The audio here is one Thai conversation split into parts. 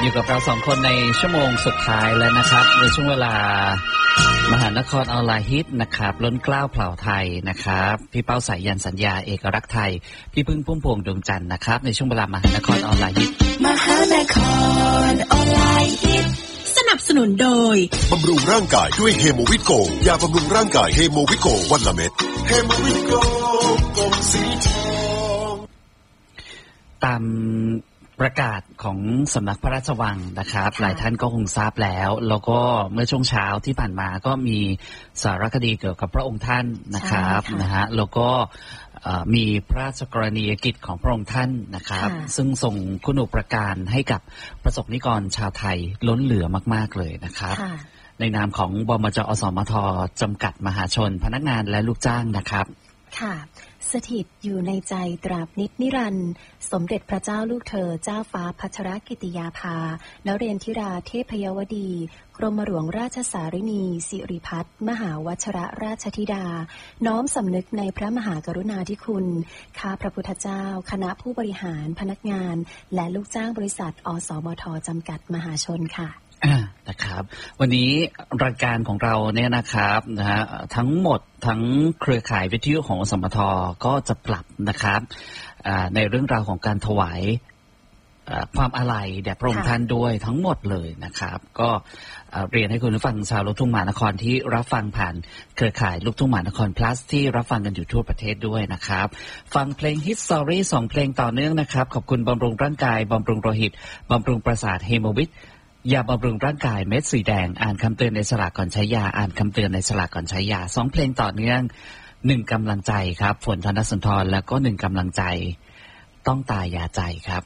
อยู่กับเรา2คนในชั่วโมงสุดท้ายแล้วนะครับในช่วงเวลามหานครออนไลน์ฮิตนะครับล้นเกล้าเผ่าไทยนะครับพี่เป้าสายยันสัญญาเอกลักษณ์ไทยพี่พึ่งพุ่มพวงดวงจันทร์นะครับในช่วงเวลามหานครออนไลน์ฮิตมหานครออนไลน์ฮิตสนับสนุนโดยบำรุงร่างกายด้วยเฮโมวิโกยาบำรุงร่างกายเฮโมวิโกวันละเม็ดเฮโมวิโกกลมสีทองตามประกาศของสำนักพระราชวังนะครับหลายท่านก็คงทราบแล้วก็เมื่อช่วงเช้าที่ผ่านมาก็มีสารคดีเกี่ยวกับพระองค์ท่านนะครับนะฮะแล้วก็มีพระราชกรณียกิจของพระองค์ท่านนะครับซึ่งส่งคุณูปการให้กับประสบนิกรชาวไทยล้นเหลือมากๆเลยนะครับในนามของบมจ.อสมท.จำกัดมหาชนพนักงานและลูกจ้างนะครับค่ะสถิตอยู่ในใจตราบนิจนิรันดร์สมเด็จพระเจ้าลูกเธอเจ้าฟ้าพัชรกิติยาภานเรนทิราเทพยวดีกรมหลวงราชสารินีสิริพัฒน์มหาวชรราชธิดาน้อมสำนึกในพระมหากรุณาธิคุณข้าพระพุทธเจ้าคณะผู้บริหารพนักงานและลูกจ้างบริษัทอสมท.จำกัดมหาชนค่ะนะครับวันนี้รายการของเราเนี่ยนะครับนะฮะทั้งหมดทั้งเครือข่ายวิทยุของอสมทก็จะปรับนะครับในเรื่องราวของการถวายความอาลัยแด่พระองค์ท่านด้วยทั้งหมดเลยนะครับก็เรียนให้คุณผู้ฟังชาวลูกทุ่งมหานครที่รับฟังผ่านเครือข่ายลูกทุ่งมหานคร plus ที่รับฟังกันอยู่ทั่วประเทศด้วยนะครับฟังเพลง Hit Story 2 เพลงต่อเนื่องนะครับขอบคุณบำรุงร่างกายบำรุงโลหิตบำรุงประสาทเฮโมวิทยาบำรุงร่างกายเม็ดสีแดงอ่านคำเตือนในฉลากก่อนใช้ยาอ่านคำเตือนในฉลากก่อนใช้ยา2เพลงต่อเนื่อง1กำลังใจครับฝนธนสุนทรแล้วก็1กำลังใจต้องตายยาใจครับ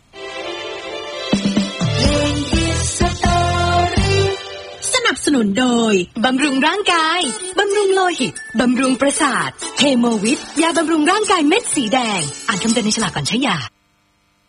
สนับสนุนโดยบำรุงร่างกายบำรุงโลหิตบำรุงประสาทเฮโมวิทยาบำรุงร่างกายเม็ดสีแดงอ่านคำเตือนในฉลากก่อนใช้ยา